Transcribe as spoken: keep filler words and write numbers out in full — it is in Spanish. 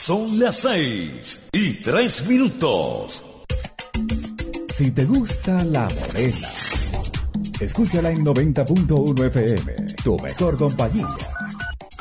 Son las seis y tres minutos. Si te gusta La Morena, escúchala en noventa punto uno F M, tu mejor compañía.